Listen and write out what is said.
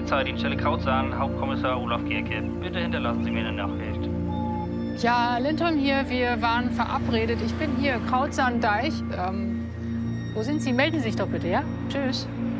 Polizeidienststelle Krautzahn, Hauptkommissar Olaf Gerke. Bitte hinterlassen Sie mir eine Nachricht. Ja, Lindholm hier, wir waren verabredet. Ich bin hier, Krautzahn-Deich. Wo sind Sie? Melden Sie sich doch bitte, ja? Tschüss.